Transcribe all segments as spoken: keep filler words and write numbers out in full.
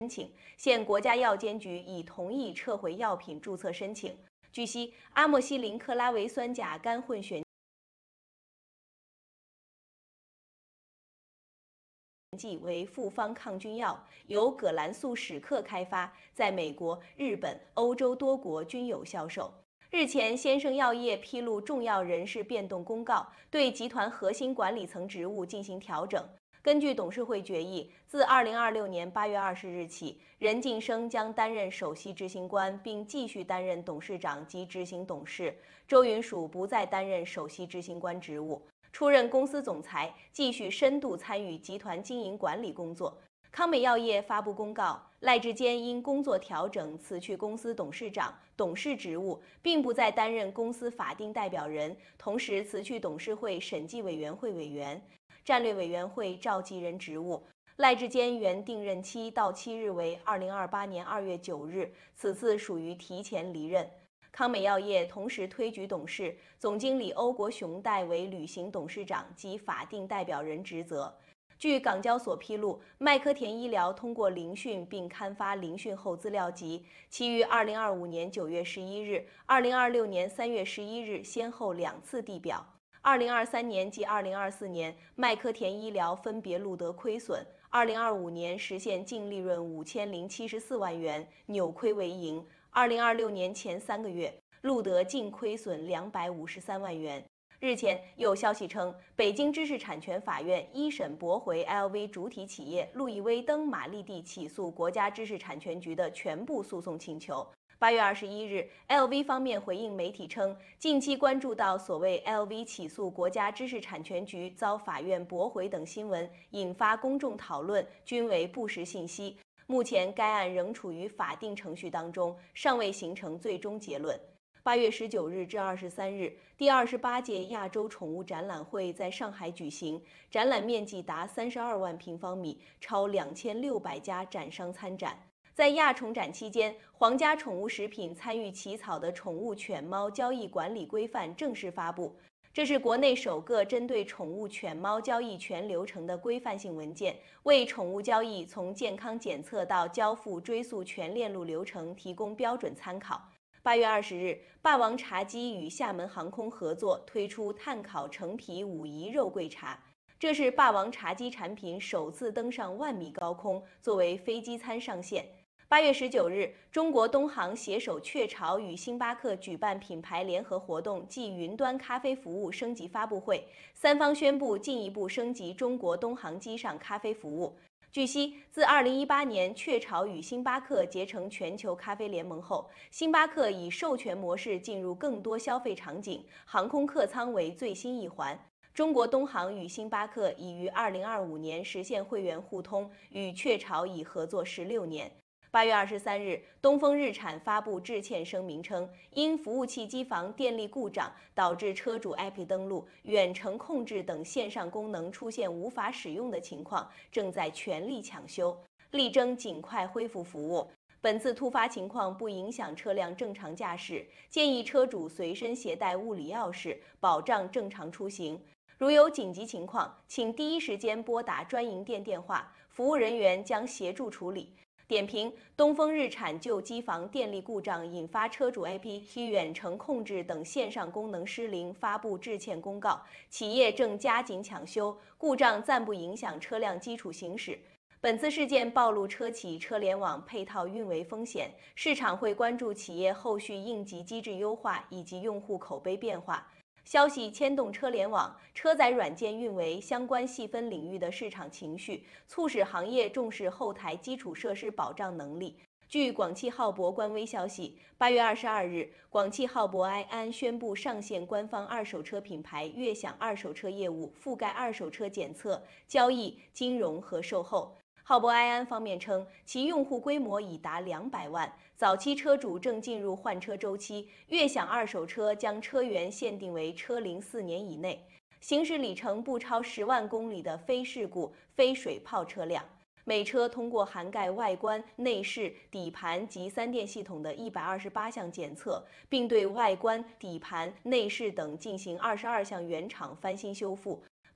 请，现国家药监局已同意撤回药品注册申请。据悉，阿莫西林克拉维酸甲苷混选剂为复方抗菌药，由葛兰素史克开发，在美国、日本、欧洲多国均有销售。日前，先生药业披露重要人事变动公告，对集团核心管理层职务进行调整。根据董事会决议，自二零二六年八月二十日起，任晋生将担任首席执行官，并继续担任董事长及执行董事。周云蜀不再担任首席执行官职务，出任公司总裁，继续深度参与集团经营管理工作。康美药业发布公告，赖志坚因工作调整辞去公司董事长、董事职务，并不再担任公司法定代表人，同时辞去董事会审计委员会委员、战略委员会召集人职务。赖志坚原定任期到期日为二零二八年二月九日，此次属于提前离任。康美药业同时推举董事、总经理欧国雄代为履行董事长及法定代表人职责。据港交所披露，麦科田医疗通过聆讯并刊发聆讯后资料集，其于二零二五年九月十一日、二零二六年三月十一日先后两次递表。二零二三年及二零二四年，麦科田医疗分别录得亏损。二零二五年实现净利润五千零七十四万元，扭亏为盈。二零二六年前三个月，录得净亏损两百五十三万元。日前有消息称，北京知识产权法院一审驳回 L V 主体企业路易威登玛丽地起诉国家知识产权局的全部诉讼请求。八月二十一日 ，L V 方面回应媒体称，近期关注到所谓 L V 起诉国家知识产权局遭法院驳回等新闻，引发公众讨论，均为不实信息。目前该案仍处于法定程序当中，尚未形成最终结论。八月十九日至二十三日，第二十八届亚洲宠物展览会在上海举行，展览面积达三十二万平方米，超两千六百家展商参展。在亚宠展期间，皇家宠物食品参与起草的宠物犬猫交易管理规范正式发布。这是国内首个针对宠物犬猫交易全流程的规范性文件，为宠物交易从健康检测到交付追溯全链路流程提供标准参考。八月二十日，霸王茶姬与厦门航空合作推出炭烤橙皮武夷肉桂茶，这是霸王茶姬产品首次登上万米高空，作为飞机餐上线。八月十九日，中国东航携手雀巢与星巴克举办品牌联合活动暨云端咖啡服务升级发布会，三方宣布进一步升级中国东航机上咖啡服务。据悉，自二零一八年雀巢与星巴克结成全球咖啡联盟后，星巴克以授权模式进入更多消费场景，航空客舱为最新一环。中国东航与星巴克已于二零二五年实现会员互通，与雀巢已合作十六年。八月二十三日，东风日产发布致歉声明称，因服务器机房电力故障导致车主 A P P 登录、远程控制等线上功能出现无法使用的情况，正在全力抢修，力争尽快恢复服务。本次突发情况不影响车辆正常驾驶，建议车主随身携带物理钥匙，保障正常出行。如有紧急情况，请第一时间拨打专营店电话，服务人员将协助处理。点评：东风日产就机房电力故障引发车主 A P P 远程控制等线上功能失灵发布致歉公告，企业正加紧抢修，故障暂不影响车辆基础行驶。本次事件暴露车企车联网配套运维风险，市场会关注企业后续应急机制优化以及用户口碑变化。消息牵动车联网、车载软件运维相关细分领域的市场情绪，促使行业重视后台基础设施保障能力。据广汽浩博官微消息，八月二十二日，广汽浩博埃安宣布上线官方二手车品牌悦享二手车业务，覆盖二手车检测、交易、金融和售后。浩博埃安方面称，其用户规模已达两百万，早期车主正进入换车周期。悦享二手车将车源限定为车龄四年以内、行驶里程不超十万公里的非事故、非水泡车辆。每车通过涵盖外观、内饰、底盘及三电系统的一百二十八项检测，并对外观、底盘、内饰等进行二十二项原厂翻新修复。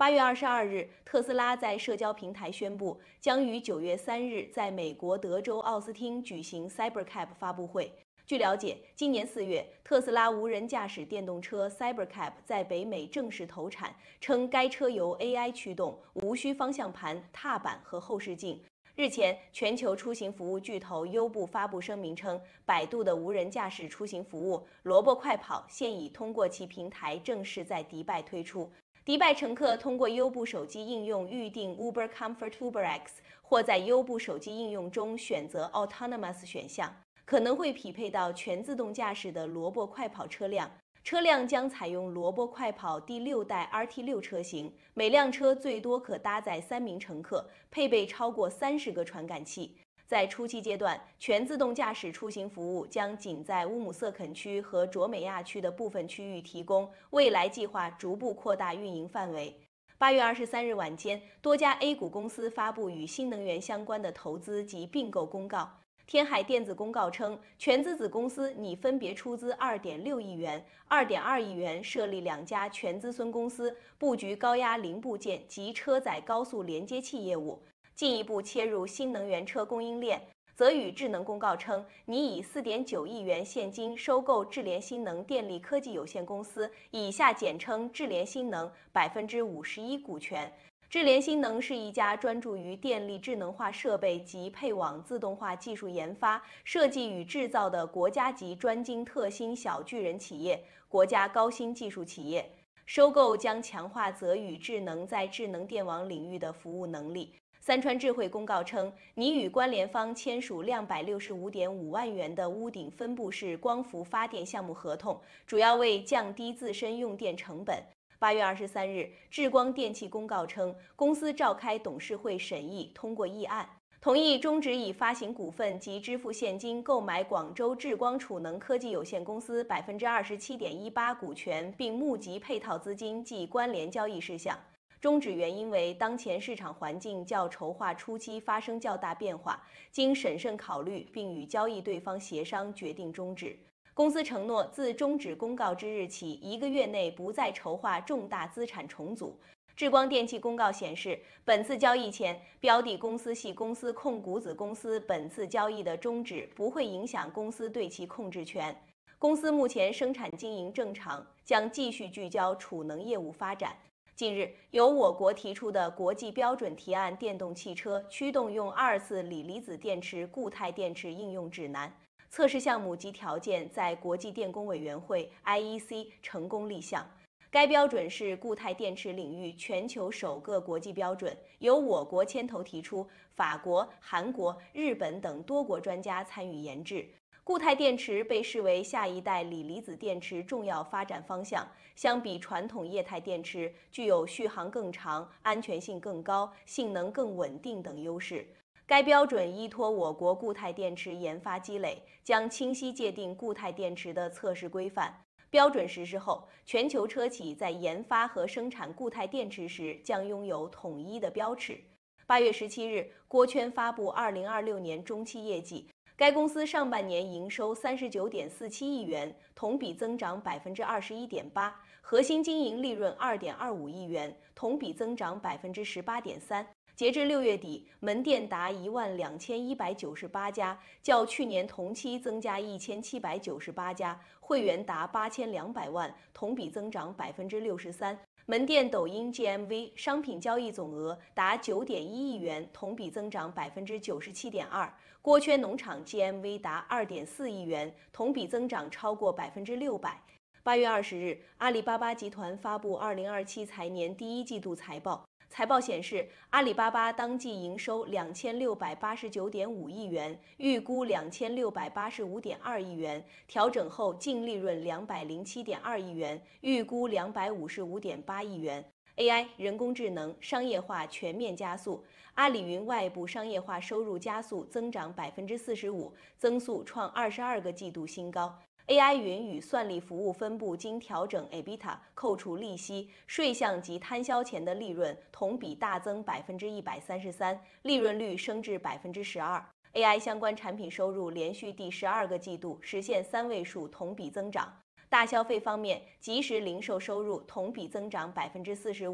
八月二十二日，特斯拉在社交平台宣布，将于九月三日在美国德州奥斯汀举行 Cybercab 发布会。据了解，今年四月，特斯拉无人驾驶电动车 Cybercab 在北美正式投产，称该车由 A I 驱动，无需方向盘、踏板和后视镜。日前，全球出行服务巨头优步发布声明称，百度的无人驾驶出行服务萝卜快跑现已通过其平台正式在迪拜推出。迪拜乘客通过优步手机应用预订 Uber Comfort Uber X， 或在优步手机应用中选择 Autonomous 选项，可能会匹配到全自动驾驶的萝卜快跑车辆。车辆将采用萝卜快跑第六代 R T 六 车型，每辆车最多可搭载三名乘客，配备超过三十个传感器。在初期阶段，全自动驾驶出行服务将仅在乌姆瑟肯区和卓美亚区的部分区域提供，未来计划逐步扩大运营范围。八月二十三日晚间，多家 A 股公司发布与新能源相关的投资及并购公告。天海电子公告称，全资子公司拟分别出资二点六亿元、二点二亿元设立两家全资孙公司，布局高压零部件及车载高速连接器业务，进一步切入新能源车供应链。泽宇智能公告称，拟以四点九亿元现金收购智联新能电力科技有限公司（以下简称智联新能）百分之五十一股权。智联新能是一家专注于电力智能化设备及配网自动化技术研发、设计与制造的国家级专精特新小巨人企业、国家高新技术企业。收购将强化泽宇智能在智能电网领域的服务能力。三川智慧公告称，拟与关联方签署两百六十五点五万元的屋顶分布式光伏发电项目合同，主要为降低自身用电成本。八月二十三日，智光电气公告称，公司召开董事会审议，通过议案，同意终止以发行股份及支付现金购买广州智光储能科技有限公司百分之二十七点一八股权，并募集配套资金及关联交易事项。终止原因为当前市场环境较筹划初期发生较大变化，经审慎考虑并与交易对方协商，决定终止。公司承诺自终止公告之日起一个月内不再筹划重大资产重组。智光电气公告显示，本次交易前，标的公司系公司控股子公司本次交易的终止不会影响公司对其控制权。公司目前生产经营正常，将继续聚焦储能业务发展。近日，由我国提出的国际标准提案电动汽车驱动用二次锂离子电池固态电池应用指南测试项目及条件在国际电工委员会 I E C 成功立项。该标准是固态电池领域全球首个国际标准，由我国牵头提出，法国、韩国、日本等多国专家参与研制。固态电池被视为下一代锂离子电池重要发展方向，相比传统液态电池，具有续航更长、安全性更高、性能更稳定等优势。该标准依托我国固态电池研发积累，将清晰界定固态电池的测试规范。标准实施后，全球车企在研发和生产固态电池时将拥有统一的标尺。八月十七日，郭圈发布二零二六年中期业绩，该公司上半年营收三十九点四七亿元，同比增长百分之二十一点八，核心经营利润二点二五亿元，同比增长百分之十八点三。截至六月底，门店达一万两千一百九十八家，较去年同期增加一千七百九十八家，会员达八千两百万，同比增长百分之六十三。门店抖音 G M V 商品交易总额达九点一亿元，同比增长百分之九十七点二。郭圈农场 G M V 达二点四亿元，同比增长超过百分之六百。八月二十日，阿里巴巴集团发布二零二七财年第一季度财报。财报显示，阿里巴巴当季营收两千六百八十九点五亿元，预估两千六百八十五点二亿元，调整后净利润两百零七点二亿元，预估两百五十五点八亿元。A I 人工智能商业化全面加速，阿里云外部商业化收入加速增长百分之四十五，增速创二十二个季度新高。A I 云与算力服务分部经调整 EBITDA 扣除利息、税项及摊销前的利润同比大增百分之一百三十三，利润率升至百分之十二。A I 相关产品收入连续第十二个季度实现三位数同比增长。大消费方面，即时零售收入同比增长百分之四十五。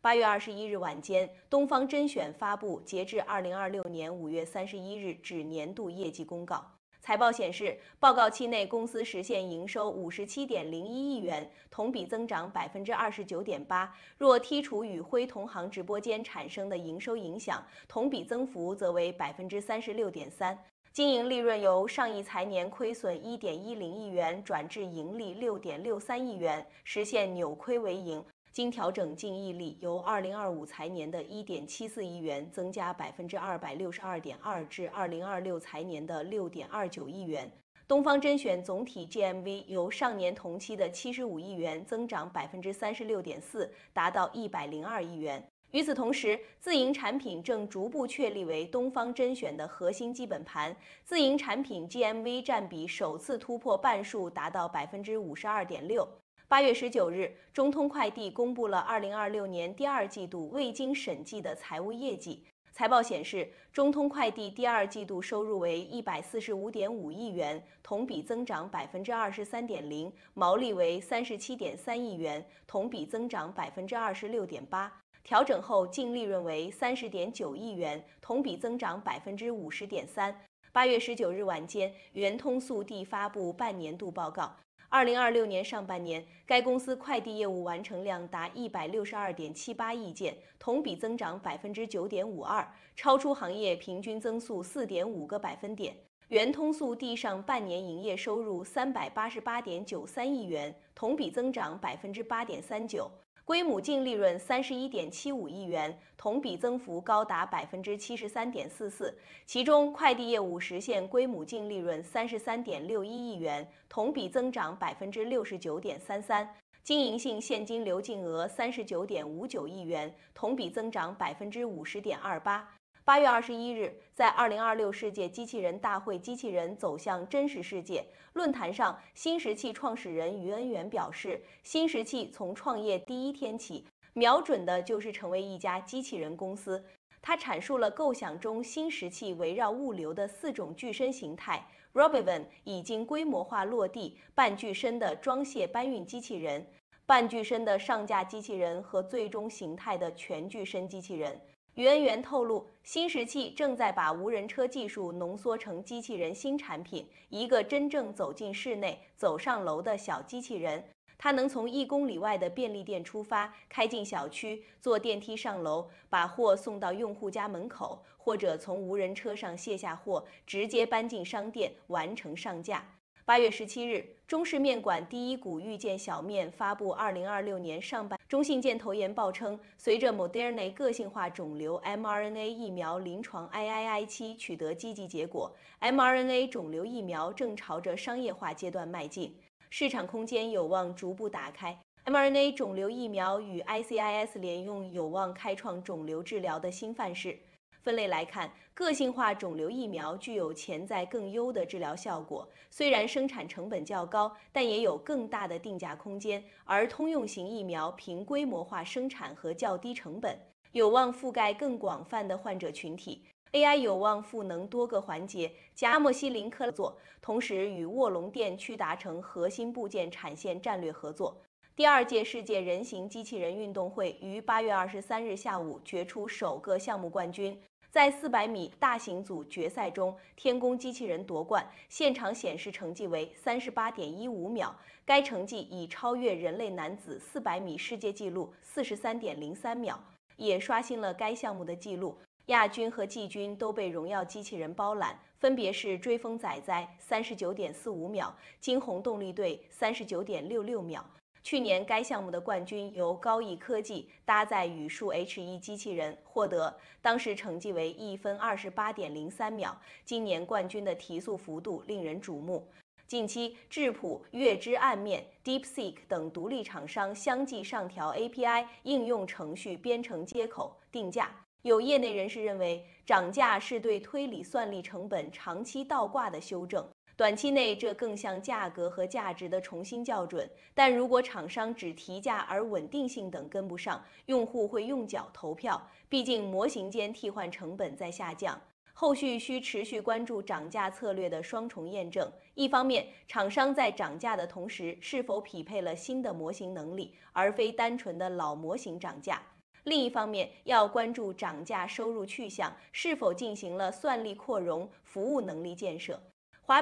八月二十一日晚间，东方甄选发布截至二零二六年五月三十一日止年度业绩公告。财报显示，报告期内公司实现营收五十七点零一亿元，同比增长百分之二十九点八。若剔除与辉同行直播间产生的营收影响，同比增幅则为百分之三十六点三。经营利润由上一财年亏损一点一零亿元转至盈利六点六三亿元，实现扭亏为盈。经调整净益利由二零二五财年的一点七四亿元增加百分之二百六十二点二至二零二六财年的六点二九亿元。东方甄选总体 G M V 由上年同期的七十五亿元增长百分之三十六点四，达到一百零二亿元。与此同时，自营产品正逐步确立为东方甄选的核心基本盘，自营产品 G M V 占比首次突破半数，达到百分之五十二点六。八月十九日，中通快递公布了二零二六年第二季度未经审计的财务业绩。财报显示，中通快递第二季度收入为一百四十五点五亿元，同比增长百分之二十三点零，毛利为三十七点三亿元，同比增长百分之二十六点八。调整后净利润为三十点九亿元，同比增长百分之五十点三。八月十九日晚间，圆通速递发布半年度报告。二零二六年上半年，该公司快递业务完成量达一百六十二点七八亿件，同比增长百分之九点五二，超出行业平均增速四点五个百分点。圆通速递上半年营业收入三百八十八点九三亿元，同比增长百分之八点三九。归母净利润三十一点七五亿元，同比增幅高达百分之七十三点四四。其中，快递业务实现归母净利润三十三点六一亿元，同比增长百分之六十九点三三。经营性现金流净额三十九点五九亿元，同比增长百分之五十点二八。八月二十一日，在二零二六世界机器人大会机器人走向真实世界论坛上，新石器创始人于恩元表示，新石器从创业第一天起，瞄准的就是成为一家机器人公司。他阐述了构想中新石器围绕物流的四种具身形态。Robovan 已经规模化落地半具身的装卸搬运机器人、半具身的上架机器人和最终形态的全具身机器人。于恩元透露，新石器正在把无人车技术浓缩成机器人新产品，一个真正走进室内、走上楼的小机器人。它能从一公里外的便利店出发，开进小区，坐电梯上楼，把货送到用户家门口，或者从无人车上卸下货，直接搬进商店，完成上架。八月十七日，中式面馆第一股遇见小面发布二零二六年上半。中信建投研报称，随着 Moderna 个性化肿瘤 mRNA 疫苗临床 I I I 期取得积极结果 ，mRNA 肿瘤疫苗正朝着商业化阶段迈进，市场空间有望逐步打开。mRNA 肿瘤疫苗与 I C I S 联用有望开创肿瘤治疗的新范式。分类来看，个性化肿瘤疫苗具有潜在更优的治疗效果，虽然生产成本较高，但也有更大的定价空间。而通用型疫苗凭规模化生产和较低成本，有望覆盖更广泛的患者群体。A I 有望赋能多个环节，加阿莫西林科合作，同时与卧龙电驱达成核心部件产线战略合作。第二届世界人形机器人运动会于八月二十三日下午决出首个项目冠军。在四百米大型组决赛中，天宫机器人夺冠，现场显示成绩为三十八点一五秒，该成绩已超越人类男子四百米世界纪录四十三点零三秒，也刷新了该项目的纪录。亚军和季军都被荣耀机器人包揽，分别是追风仔仔三十九点四五秒，惊鸿动力队三十九点六六秒。去年该项目的冠军由高毅科技搭载宇树 H 一 机器人获得，当时成绩为一分二十八点零三秒。今年冠军的提速幅度令人瞩目。近期，智谱、月之暗面、DeepSeek 等独立厂商相继上调 A P I 应用程序编程接口定价。有业内人士认为，涨价是对推理算力成本长期倒挂的修正。短期内，这更像价格和价值的重新校准，但如果厂商只提价而稳定性等跟不上，用户会用脚投票。毕竟模型间替换成本在下降，后续需持续关注涨价策略的双重验证。一方面，厂商在涨价的同时是否匹配了新的模型能力，而非单纯的老模型涨价。 另一方面，要关注涨价收入去向是否进行了算力扩容、服务能力建设。